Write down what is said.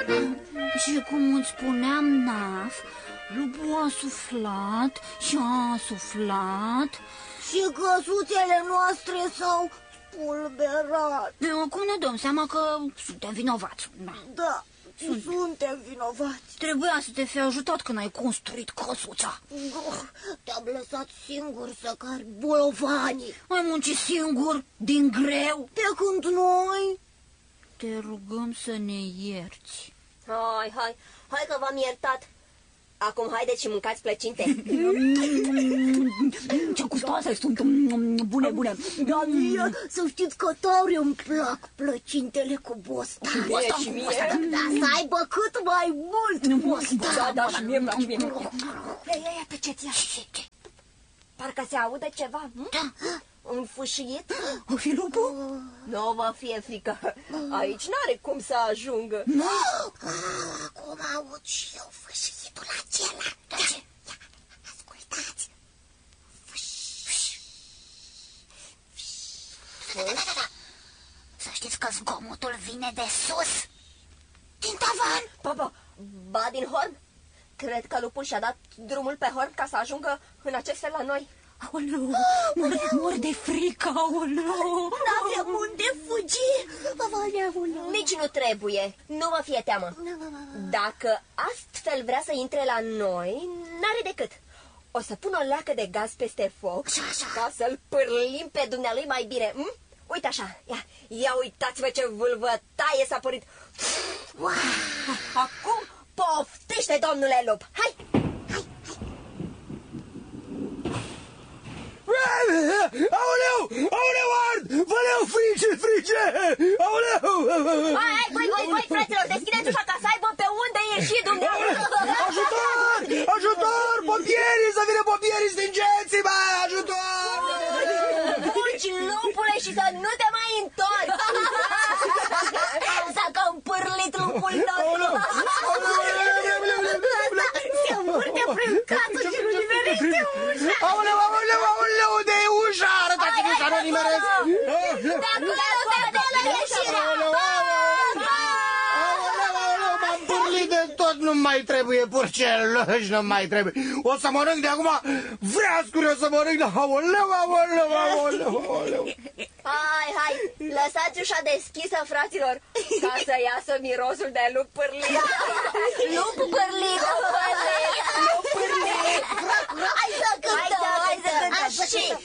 Și cum îți spuneam, Naf, lupul a suflat și a suflat. Și căsuțele noastre s-au spulberat. Acum ne dăm seama că suntem vinovați. Da, suntem vinovați. Trebuia să te fi ajutat când ai construit căsuța. Te-am lăsat singur să cari bolovanii. Ai muncit singur, din greu. Pe când noi... Te rugăm să ne ierți. Hai că v-am iertat. Acum haideți și mâncați plăcinte. Ce gustoase sunt. Bune. Da, mie, să știți că tare îmi plac plăcintele cu bostan. Și mie. Da, să aibă cât mai mult bostan. Da, și mie îmi plac și mie. Ia, tăceți, ia. Parcă se aude ceva. Da. Un fâșiet? O fi lupul? Nu vă fie frică. Aici n-are cum să ajungă. Acum aud și eu fâșietul acela. Da, ce? Ia, ascultați. Da. Să știți că zgomotul vine de sus. Din tavan. Ba din horn? Cred că lupul și-a dat drumul pe horn ca să ajungă în acest fel la noi. Aoleu, mor de frică, aoleu. N-avem unde fugi. Nici nu trebuie, nu vă fie teamă. Dacă astfel vrea să intre la noi, n-are decât. O să pun o leacă de gaz peste foc ca să-l pârlim pe dumnealui mai bine. Uite așa, ia uitați-vă ce vâlvătaie s-a părit. Acum poftește, domnule lup. Hai! Aoleu, ard! Văleu, frice! Aoleu! Hai, voi, fraților, deschideți ușa ca să aibă pe unde ieși dumneavoastră. Ajutor! Pompierii, să vină pompierii, stingeți-mă! Ajutor! Fugi, lupule, și să nu te mai întorci. S-a cam pârlit lupul nostru. Se învârte prin casă și nu nimerește ușa. Aoleu, unde e ușa? Arătați-mi ușa, nu nimeresc! De acolo, ieșirea. M-am pârlit de tot, nu mai trebuie purceloși, nu mai trebuie. O să mănânc de acum vreascuri, o să mănânc de... Aoleu. Hai, lăsați ușa deschisă, fraților, ca să iasă mirosul de lup pârlit. Lup pârlit. Hai să cântăm.